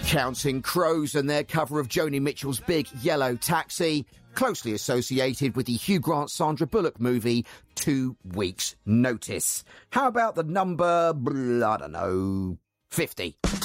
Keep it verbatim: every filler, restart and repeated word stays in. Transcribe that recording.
Counting Crows and their cover of Joni Mitchell's Big Yellow Taxi, closely associated with the Hugh Grant Sandra Bullock movie Two Weeks' Notice. How about the number, I don't know, fifty?